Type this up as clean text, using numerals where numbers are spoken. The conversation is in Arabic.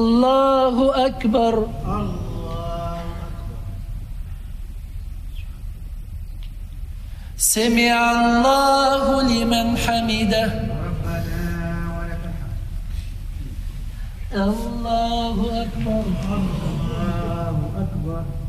الله أكبر. الله أكبر. سمع الله لمن حمده. ربنا ولك الحمد. الله أكبر. الله أكبر.